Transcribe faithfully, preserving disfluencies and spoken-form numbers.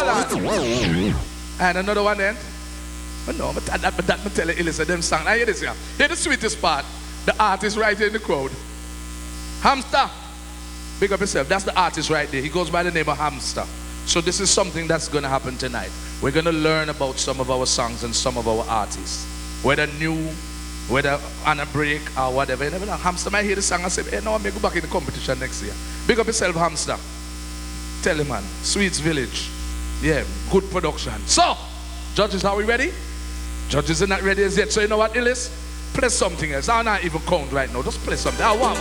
Hold on. And another one then. But no, but that, but that, but tell you, listen, them song. Now hear this here. Hear the sweetest part. The artist right here in the crowd. Hamster. Big up yourself. That's the artist right there. He goes by the name of Hamster. So this is something that's going to happen tonight. We're going to learn about some of our songs and some of our artists. Whether new, whether on a break or whatever. You never know. Hamster might hear the song and say, hey, no, I may go back in the competition next year. Big up yourself, Hamster. Tell him, man. Sweets Village. Yeah, good production. So, judges, are we ready? Judges are not ready as yet. So you know what, Illis? Play something else. I'll not even count right now. Just play something. I want